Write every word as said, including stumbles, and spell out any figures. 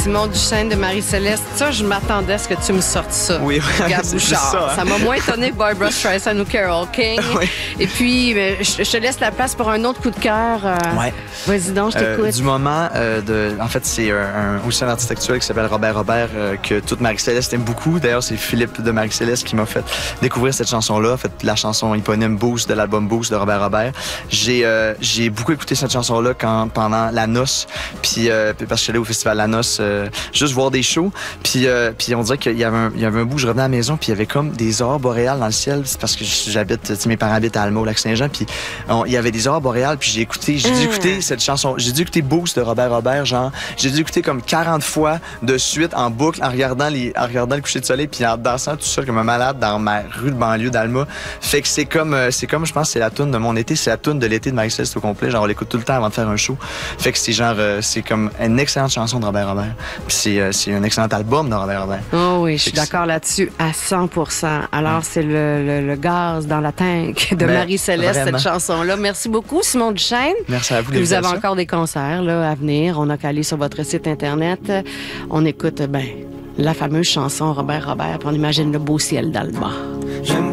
Simon Duchesne de Marie-Céleste. Ça, je m'attendais à ce que tu me sortes ça. Oui, Gab c'est Bouchard. ça. Hein? Ça m'a moins étonné que Barbra Streisand ou Carole King. Oui. Et puis, ben, je, je te laisse la place pour un autre coup de cœur. Euh, Ouais. Vas-y donc, je t'écoute. Euh, du moment, euh, de, en fait, c'est un, un, aussi un artiste actuel qui s'appelle Robert Robert, euh, que toute Marie-Céleste aime beaucoup. D'ailleurs, c'est Philippe de Marie-Céleste qui m'a fait découvrir cette chanson-là, en fait, la chanson éponyme Boost de l'album Boost de Robert Robert. J'ai euh, j'ai beaucoup écouté cette chanson-là quand, pendant la noce, puis euh, parce que j'allais au festival La Noce, euh, juste voir des shows, puis euh, puis on dirait qu'il y avait un, il y avait un bout, je revenais à la maison, puis il y avait comme des aurores boréales dans le ciel, c'est parce que j'habite, tu sais, mes parents habitent à Alma, au Lac-Saint-Jean, puis on, il y avait des aurores boréales, puis j'ai écouté, j'ai dû écouter cette chanson, j'ai dû écouter Boost de Robert Robert, genre, j'ai dû écouter comme quarante fois de suite en boucle, en regardant les, en regardant le coucher de soleil, puis en dansant tout seul comme un malade dans ma rue de banlieue d'Alma. Fait que c'est comme, euh, c'est comme, je pense, c'est la toune de mon été, c'est la toune de l'été de Marie-Céleste au complet, genre on l'écoute tout le temps avant de faire un show. Fait que c'est genre, euh, c'est comme une excellente chanson de Robert Robert, puis c'est, euh, c'est un excellent album de Robert Robert. Oh oui, je suis que d'accord là-dessus à cent pour cent. Alors, c'est le, le, le gaz dans la tank de Ben, Marie-Céleste, vraiment. cette chanson-là. Merci beaucoup, Simon Duchesne. Merci à vous. Puis vous avez l'invitation. encore des concerts là, à venir. On n'a qu'à aller sur votre site Internet. On écoute ben, la fameuse chanson Robert Robert, puis on imagine le beau ciel d'Alma. J'aime